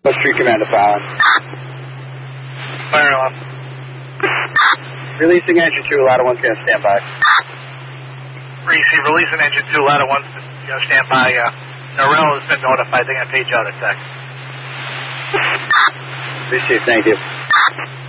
Street Commander Fallon. Fire alarm. Releasing engine 2, ladder 1's going to stand by. Receive, releasing engine 2, ladder 1's going to stand by. Norrell has been notified. They're going to page out a text. Receive, thank you.